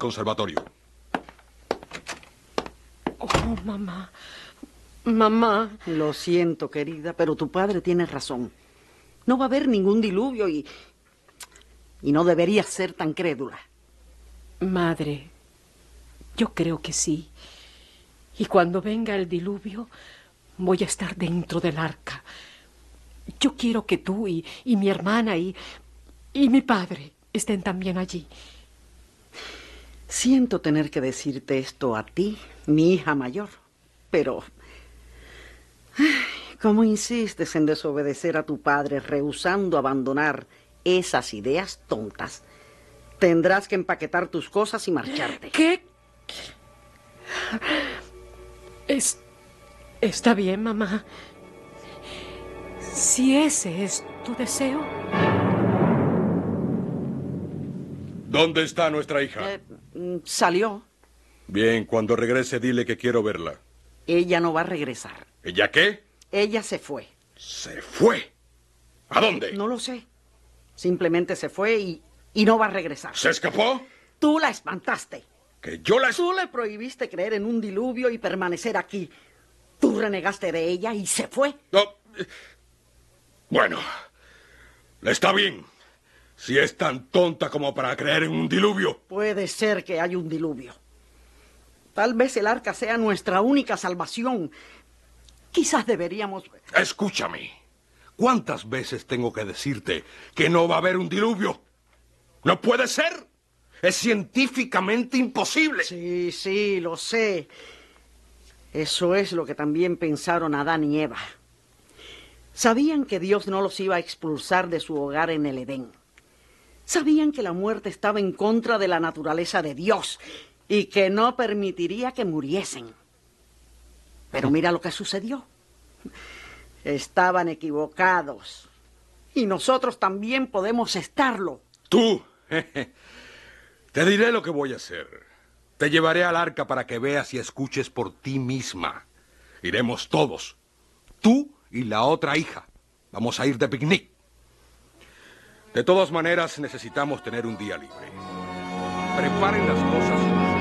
conservatorio. Oh, mamá. Mamá. Lo siento, querida, pero tu padre tiene razón. No va a haber ningún diluvio y no deberías ser tan crédula. Madre, yo creo que sí. Y cuando venga el diluvio, voy a estar dentro del arca. Yo quiero que tú y mi hermana y mi padre estén también allí. Siento tener que decirte esto a ti, mi hija mayor, pero ¿cómo insistes en desobedecer a tu padre, rehusando abandonar esas ideas tontas? Tendrás que empaquetar tus cosas y marcharte. ¿Qué? Está bien, mamá. Si ese es tu deseo. ¿Dónde está nuestra hija? Salió. Bien, cuando regrese dile que quiero verla. Ella no va a regresar. ¿Ella qué? Ella se fue. ¿Se fue? ¿A dónde? No lo sé. Simplemente se fue y no va a regresar. ¿Se escapó? Tú la espantaste. ¿Que yo la... Tú le prohibiste creer en un diluvio y permanecer aquí. Tú renegaste de ella y se fue. No. Bueno, está bien. Si es tan tonta como para creer en un diluvio. Puede ser que haya un diluvio. Tal vez el arca sea nuestra única salvación. Quizás deberíamos... Escúchame. ¿Cuántas veces tengo que decirte que no va a haber un diluvio? ¡No puede ser! Es científicamente imposible. Sí, lo sé. Eso es lo que también pensaron Adán y Eva. Sabían que Dios no los iba a expulsar de su hogar en el Edén. Sabían que la muerte estaba en contra de la naturaleza de Dios y que no permitiría que muriesen. Pero mira lo que sucedió. Estaban equivocados. Y nosotros también podemos estarlo. Tú. Te diré lo que voy a hacer. Te llevaré al arca para que veas y escuches por ti misma. Iremos todos. Tú y la otra hija. Vamos a ir de picnic. De todas maneras, necesitamos tener un día libre. Preparen las cosas.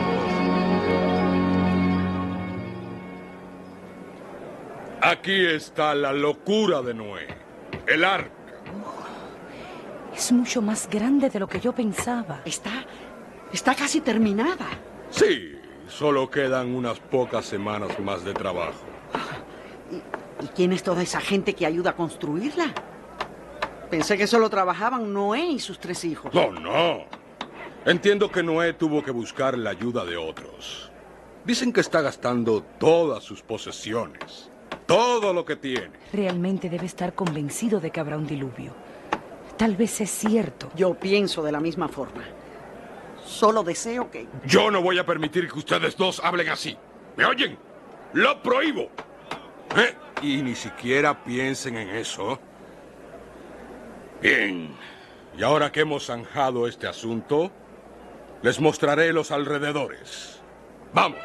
Aquí está la locura de Noé. El arca. Es mucho más grande de lo que yo pensaba. Está casi terminada. Sí, solo quedan unas pocas semanas más de trabajo. ¿Y quién es toda esa gente que ayuda a construirla? Pensé que solo trabajaban Noé y sus 3 hijos. No. Entiendo que Noé tuvo que buscar la ayuda de otros. Dicen que está gastando todas sus posesiones. Todo lo que tiene. Realmente debe estar convencido de que habrá un diluvio. Tal vez es cierto. Yo pienso de la misma forma. Solo deseo que... Yo no voy a permitir que ustedes dos hablen así. ¿Me oyen? ¡Lo prohíbo! Y ni siquiera piensen en eso. Bien. Y ahora que hemos zanjado este asunto, les mostraré los alrededores. ¡Vamos!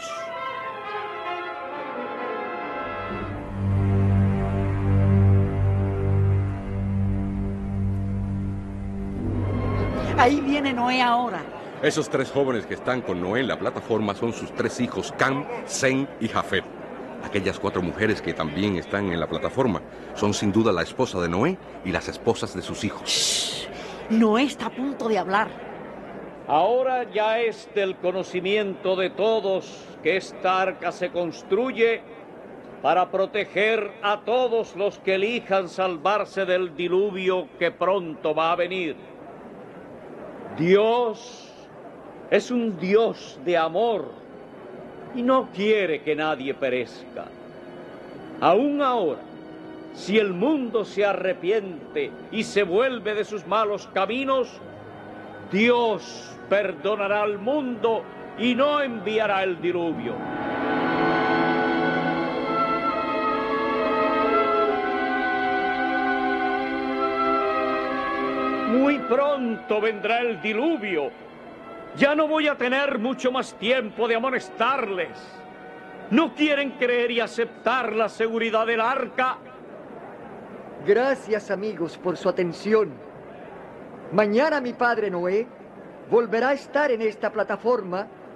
Ahí viene Noé ahora. Esos 3 jóvenes que están con Noé en la plataforma son sus 3 hijos, Cam, Sem y Jafet. Aquellas 4 mujeres que también están en la plataforma son sin duda la esposa de Noé y las esposas de sus hijos. Shh. Noé está a punto de hablar. Ahora ya es del conocimiento de todos que esta arca se construye para proteger a todos los que elijan salvarse del diluvio que pronto va a venir. Dios es un Dios de amor y no quiere que nadie perezca. Aún ahora, si el mundo se arrepiente y se vuelve de sus malos caminos, Dios perdonará al mundo y no enviará el diluvio. Muy pronto vendrá el diluvio. Ya no voy a tener mucho más tiempo de amonestarles. ¿No quieren creer y aceptar la seguridad del arca? Gracias, amigos, por su atención. Mañana mi padre Noé volverá a estar en esta plataforma